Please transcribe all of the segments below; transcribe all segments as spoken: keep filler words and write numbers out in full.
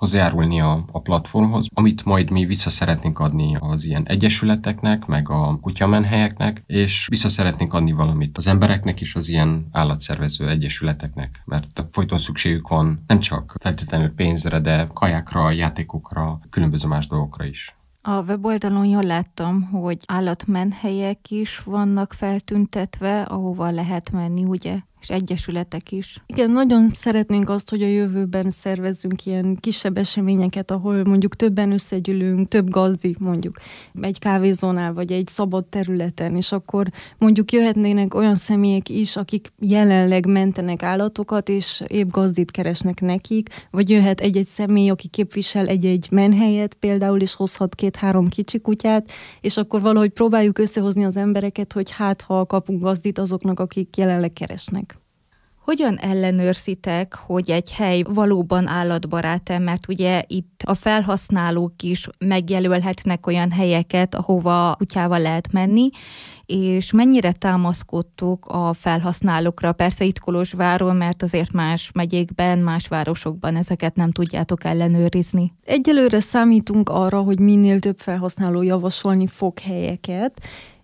hozzájárulni a, a platformhoz, amit majd mi vissza szeretnénk adni az ilyen egyesületeknek, meg a kutyamenhelyeknek, és vissza szeretnénk adni valamit az embereknek és az ilyen állatszervező egyesületeknek, mert folyton szükségük van nem csak feltétlenül pénzre, de kajákra, játékokra, különböző más dolgokra is. A weboldalon jól láttam, hogy állatmenhelyek is vannak feltüntetve, ahova lehet menni, ugye? És egyesületek is. Igen, nagyon szeretnénk azt, hogy a jövőben szervezzünk ilyen kisebb eseményeket, ahol mondjuk többen összegyűlünk, több gazdi mondjuk egy kávézónál, vagy egy szabad területen, és akkor mondjuk jöhetnének olyan személyek is, akik jelenleg mentenek állatokat, és épp gazdit keresnek nekik, vagy jöhet egy-egy személy, aki képvisel egy-egy menhelyet például, és hozhat két-három kicsi kutyát, és akkor valahogy próbáljuk összehozni az embereket, hogy hát ha kapunk gazdit azoknak, akik jelenleg keresnek. Hogyan ellenőrzitek, hogy egy hely valóban állatbarát-e, mert ugye itt a felhasználók is megjelölhetnek olyan helyeket, ahova kutyával lehet menni, és mennyire támaszkodtok a felhasználókra? Persze itt Kolozsváron, mert azért más megyékben, más városokban ezeket nem tudjátok ellenőrizni. Egyelőre számítunk arra, hogy minél több felhasználó javasolni fog helyeket,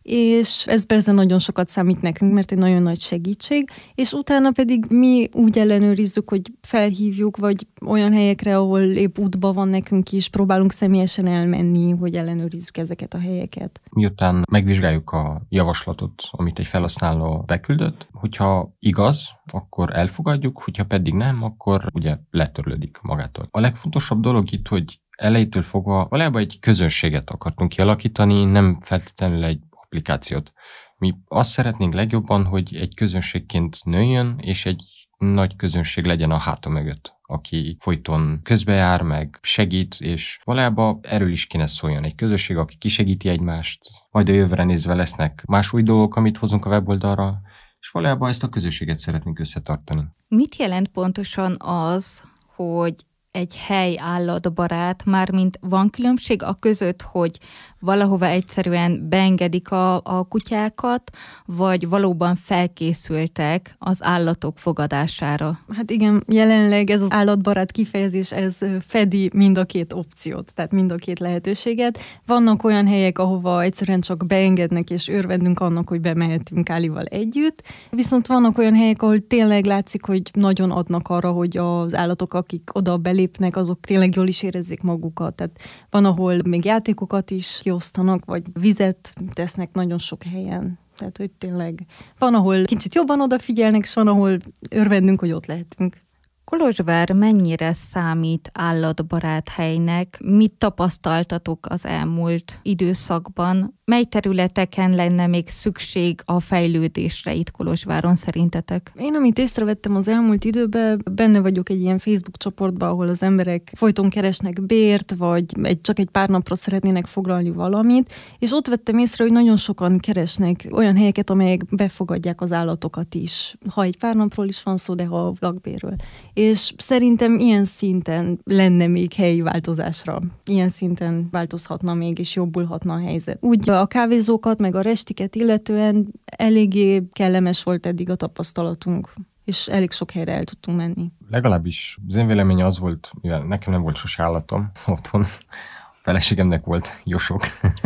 és ez persze nagyon sokat számít nekünk, mert egy nagyon nagy segítség, és utána pedig mi úgy ellenőrizzük, hogy felhívjuk, vagy olyan helyekre, ahol épp útban van nekünk is, próbálunk személyesen elmenni, hogy ellenőrizzük ezeket a helyeket. Miután megvizsgáljuk a javaslatot, amit egy felhasználó beküldött, hogyha igaz, akkor elfogadjuk, hogyha pedig nem, akkor ugye letörlődik magától. A legfontosabb dolog itt, hogy elejétől fogva valójában egy közönséget akartunk kialakítani, nem feltétlenül egy applikációt. Mi azt szeretnénk legjobban, hogy egy közönségként nőjön, és egy nagy közönség legyen a háta mögött, aki folyton közbejár, meg segít, és valójában erről is kéne szóljon. Egy közösség, aki kisegíti egymást, majd a jövőre nézve lesznek más új dolgok, amit hozunk a weboldalra, és valójában ezt a közösséget szeretnénk összetartani. Mit jelent pontosan az, hogy egy hely állatbarát, mármint van különbség a között, hogy valahova egyszerűen beengedik a, a kutyákat, vagy valóban felkészültek az állatok fogadására? Hát igen, jelenleg ez az állatbarát kifejezés, ez fedi mind a két opciót, tehát mind a két lehetőséget. Vannak olyan helyek, ahova egyszerűen csak beengednek, és örvendünk annak, hogy bemehetünk Álival együtt, viszont vannak olyan helyek, ahol tényleg látszik, hogy nagyon adnak arra, hogy az állatok, akik oda belépnek, azok tényleg jól is érezzék magukat. Tehát van, ahol még játékokat is kiosztanak, vagy vizet tesznek nagyon sok helyen. Tehát, hogy tényleg van, ahol kicsit jobban odafigyelnek, és van, ahol örvendünk, hogy ott lehetünk. Kolozsvár mennyire számít állatbarát helynek? Mit tapasztaltatok az elmúlt időszakban? Mely területeken lenne még szükség a fejlődésre itt Kolozsváron szerintetek? Én, amit észrevettem az elmúlt időben, benne vagyok egy ilyen Facebook csoportban, ahol az emberek folyton keresnek bért, vagy egy, csak egy pár napra szeretnének foglalni valamit, és ott vettem észre, hogy nagyon sokan keresnek olyan helyeket, amelyek befogadják az állatokat is. Ha egy pár napról is van szó, de ha a lakbérről. És szerintem ilyen szinten lenne még helyi változásra. Ilyen szinten változhatna még, és jobbulhatna a helyzet. Úgy a kávézókat, meg a restiket illetően eléggé kellemes volt eddig a tapasztalatunk, és elég sok helyre el tudtunk menni. Legalábbis az én véleménye az volt, mivel nekem nem volt sose állatom otthon, a feleségemnek volt jó sok.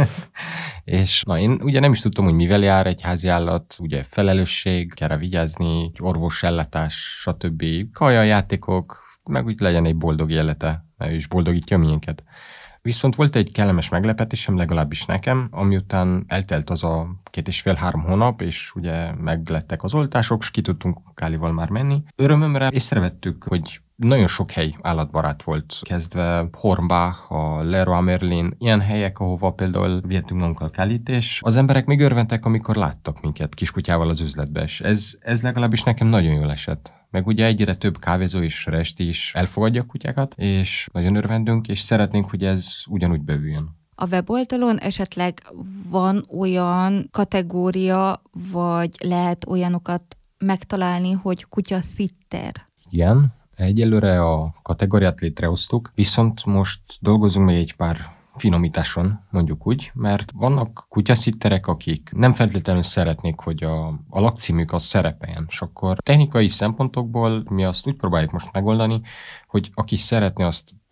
És na, én ugye nem is tudtam, hogy mivel jár egy házi állat, ugye felelősség, kell rá vigyázni, orvos ellátás, stb. Kaja, játékok, meg úgy legyen egy boldog élete, mert ő is boldogítja minket. Viszont volt egy kellemes meglepetésem, legalábbis nekem, amiután eltelt az a két és fél-három hónap, és ugye meglettek az oltások, és ki tudtunk Kálival már menni. Örömömre észrevettük, hogy nagyon sok hely állatbarát volt, kezdve Hornbach, a Leroy Merlin, ilyen helyek, ahova például vihetünk magunkkal Kálit, és az emberek még örventek, amikor láttak minket kiskutyával az üzletbe, és ez, ez legalábbis nekem nagyon jól esett. Meg ugye egyre több kávézó és resti is elfogadja a kutyákat, és nagyon örvendünk, és szeretnénk, hogy ez ugyanúgy bővüljön. A weboldalon esetleg van olyan kategória, vagy lehet olyanokat megtalálni, hogy kutya-szitter? Igen, egyelőre a kategóriát létrehoztuk, viszont most dolgozunk még egy pár finomításon, mondjuk úgy, mert vannak kutyaszitterek, akik nem feltétlenül szeretnék, hogy a, a lakcímük az szerepeljen, és akkor technikai szempontokból mi azt úgy próbáljuk most megoldani, hogy aki szeretne, azt